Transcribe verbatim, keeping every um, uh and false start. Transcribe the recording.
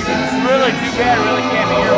It's really too bad. I really can't be here